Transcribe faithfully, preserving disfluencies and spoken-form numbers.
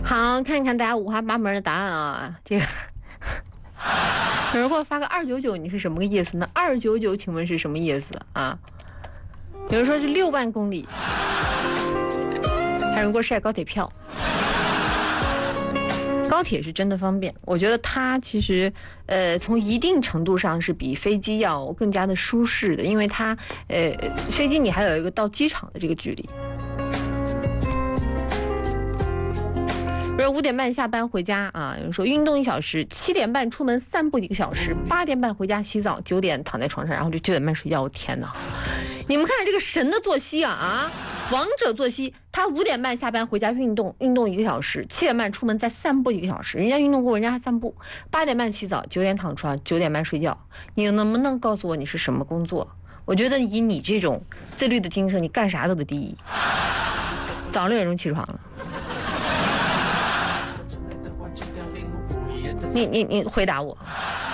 好，看看大家五花八门的答案啊。这个有人给我发个二九九，你是什么个意思呢？二九九，请问是什么意思啊？有人说是六万公里，还有人给我晒高铁票。高铁是真的方便，我觉得它其实，呃，从一定程度上是比飞机要更加的舒适的，因为它，呃，飞机你还有一个到机场的这个距离。说五点半下班回家啊，有人说运动一小时，七点半出门散步一个小时，八点半回家洗澡，九点躺在床上，然后就九点半睡觉。我天哪！你们看这个神的作息啊啊！王者作息，他五点半下班回家运动，运动一个小时，七点半出门再散步一个小时，人家运动过，人家还散步，八点半洗澡，九点躺床，九点半睡觉。你能不能告诉我你是什么工作？我觉得以你这种自律的精神，你干啥都得第一。早六点钟起床了，你你你回答我。